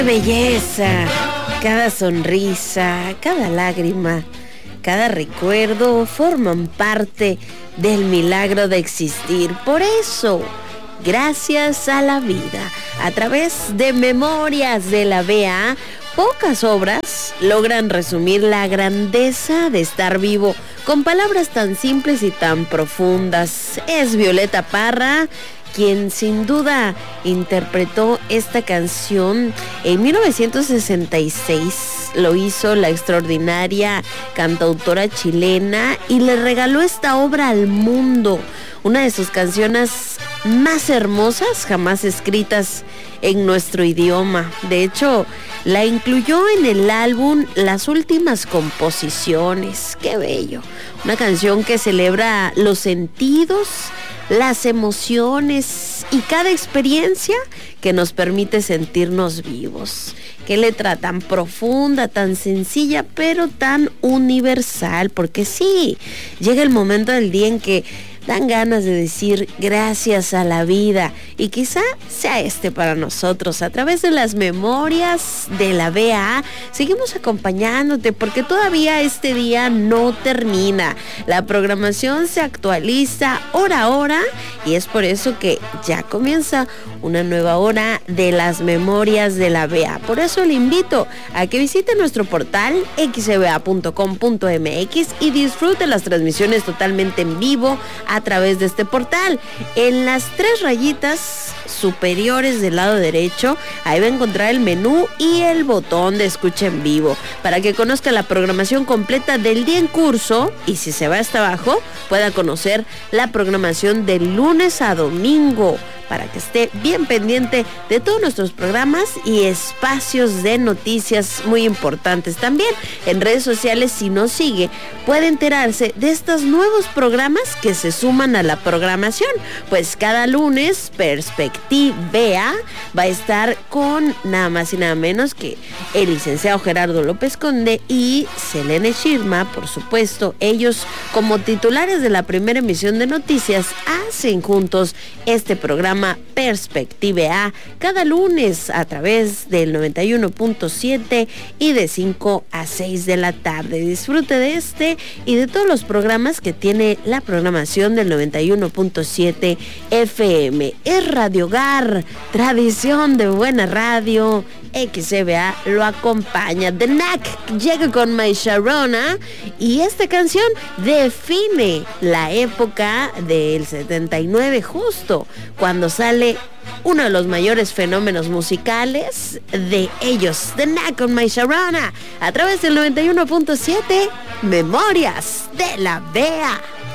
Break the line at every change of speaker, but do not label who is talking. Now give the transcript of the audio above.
Belleza, cada sonrisa, cada lágrima, cada recuerdo forman parte del milagro de existir. Por eso, gracias a la vida, a través de Memorias de la BA, pocas obras logran resumir la grandeza de estar vivo con palabras tan simples y tan profundas. Es Violeta Parra quien sin duda interpretó esta canción en 1966. Lo hizo la extraordinaria cantautora chilena y le regaló esta obra al mundo, una de sus canciones más hermosas jamás escritas en nuestro idioma. De hecho, la incluyó en el álbum Las Últimas Composiciones. ¡Qué bello! Una canción que celebra los sentidos, las emociones y cada experiencia que nos permite sentirnos vivos. Qué letra tan profunda, tan sencilla, pero tan universal, porque sí, llega el momento del día en que dan ganas de decir gracias a la vida, y quizá sea para nosotros. A través de las Memorias de la BA seguimos acompañándote, porque todavía este día no termina. La programación se actualiza hora a hora y es por eso que ya comienza una nueva hora de las Memorias de la BA. Por eso le invito a que visite nuestro portal xba.com.mx y disfrute las transmisiones totalmente en vivo a través de este portal. En las 3 rayitas superiores del lado derecho, ahí va a encontrar el menú y el botón de escucha en vivo, para que conozca la programación completa del día en curso, y si se va hasta abajo, pueda conocer la programación de lunes a domingo, para que esté bien pendiente de todos nuestros programas y espacios de noticias muy importantes. También en redes sociales, si nos sigue, puede enterarse de estos nuevos programas que se suman a la programación. Pues cada lunes, Perspectiva va a estar con nada más y nada menos que el licenciado Gerardo López Conde y Selene Shirma, por supuesto. Ellos, como titulares de la primera emisión de noticias, hacen juntos este programa Perspectiva cada lunes a través del 91.7 y de 5 a 6 de la tarde. Disfrute de este y de todos los programas que tiene la programación del 91.7 FM. Es Radio Hogar, tradición de buena radio. XBA lo acompaña. The Knack llega con My Sharona, y esta canción define la época del 79, justo cuando sale uno de los mayores fenómenos musicales de ellos. The Knack con My Sharona a través del 91.7 Memorias de la BA.